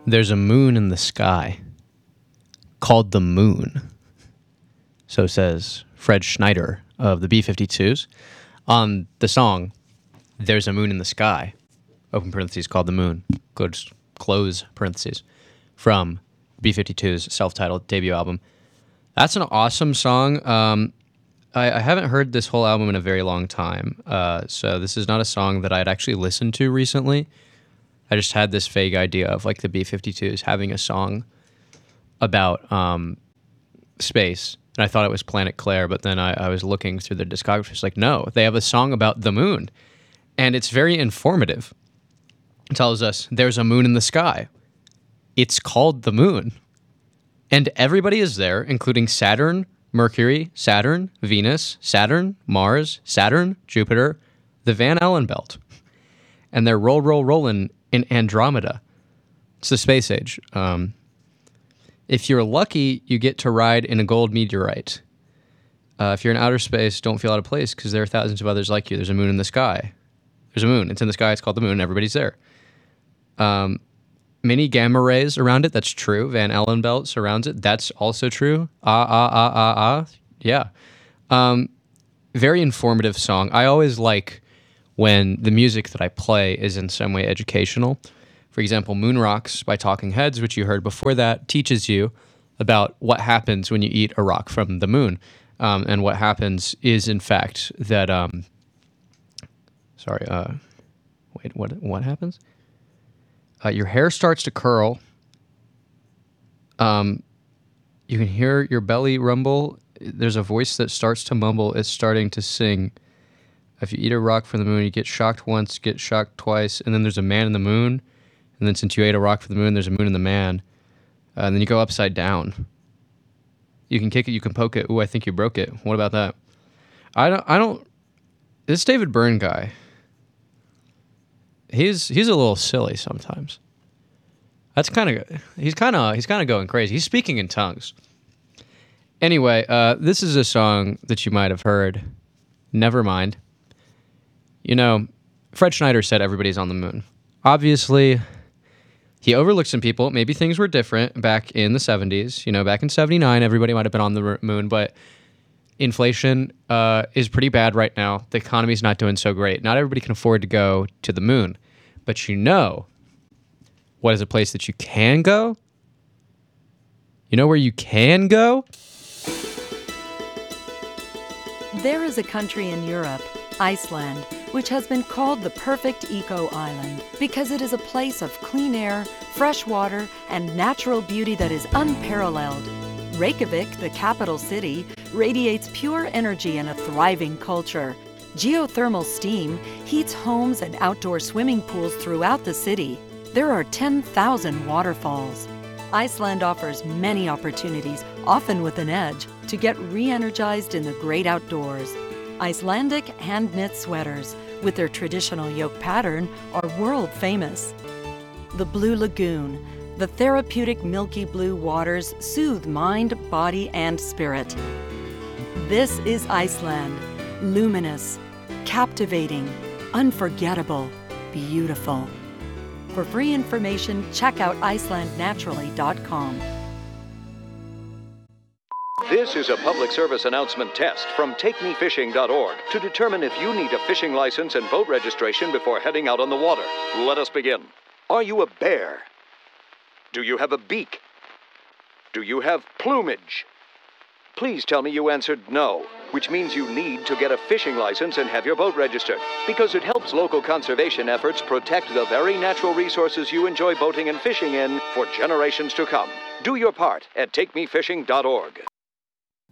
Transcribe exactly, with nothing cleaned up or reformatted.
There's a moon in the sky called the moon. So says Fred Schneider of the B fifty-twos on the song There's a Moon in the Sky, open parentheses, called the moon, close, close parentheses, from B fifty-two's self-titled debut album. That's an awesome song. Um, I, I haven't heard this whole album in a very long time, uh, so this is not a song that I'd actually listened to recently. I just had this vague idea of like the B fifty-twos having a song about um, space, and I thought it was Planet Claire, but then I, I was looking through their discography. It's like, no, they have a song about the moon, and it's very informative. It tells us there's a moon in the sky. It's called the moon, and everybody is there, including Saturn, Mercury, Saturn, Venus, Saturn, Mars, Saturn, Jupiter, the Van Allen belt, and they're roll, roll, rolling in Andromeda. It's the space age. Um, if you're lucky, you get to ride in a gold meteorite. Uh, if you're in outer space, don't feel out of place because there are thousands of others like you. There's a moon in the sky. There's a moon. It's in the sky. It's called the moon. And everybody's there. Um, many gamma rays around it. That's true. Van Allen belt surrounds it. That's also true. Ah, ah, ah, ah, ah. Yeah. Um, very informative song. I always like when the music that I play is in some way educational. For example, Moon Rocks by Talking Heads, which you heard before that, teaches you about what happens when you eat a rock from the moon. Um, and what happens is, in fact, that... Um, sorry, uh, wait, what what happens? Uh, your hair starts to curl. Um, you can hear your belly rumble. There's a voice that starts to mumble. It's starting to sing. If you eat a rock from the moon, you get shocked once, get shocked twice, and then there's a man in the moon. And then since you ate a rock from the moon, there's a moon in the man. Uh, and then you go upside down. You can kick it, you can poke it. Ooh, I think you broke it. What about that? I don't, I don't, this David Byrne guy, he's, he's a little silly sometimes. That's kind of, he's kind of, he's kind of going crazy. He's speaking in tongues. Anyway, uh, this is a song that you might have heard. Never mind. You know, Fred Schneider said everybody's on the moon. Obviously, he overlooked some people. Maybe things were different back in the seventies. You know, back in seventy-nine, everybody might have been on the moon, but inflation uh, is pretty bad right now. The economy's not doing so great. Not everybody can afford to go to the moon. But you know what is a place that you can go? You know where you can go? There is a country in Europe, Iceland, which has been called the perfect eco-island because it is a place of clean air, fresh water, and natural beauty that is unparalleled. Reykjavik, the capital city, radiates pure energy and a thriving culture. Geothermal steam heats homes and outdoor swimming pools throughout the city. There are ten thousand waterfalls. Iceland offers many opportunities, often with an edge, to get re-energized in the great outdoors. Icelandic hand-knit sweaters, with their traditional yoke pattern, are world famous. The Blue Lagoon, the therapeutic milky blue waters soothe mind, body, and spirit. This is Iceland, luminous, captivating, unforgettable, beautiful. For free information, check out iceland naturally dot com. This is a public service announcement test from take me fishing dot org to determine if you need a fishing license and boat registration before heading out on the water. Let us begin. Are you a bear? Do you have a beak? Do you have plumage? Please tell me you answered no, which means you need to get a fishing license and have your boat registered, because it helps local conservation efforts protect the very natural resources you enjoy boating and fishing in for generations to come. Do your part at take me fishing dot org.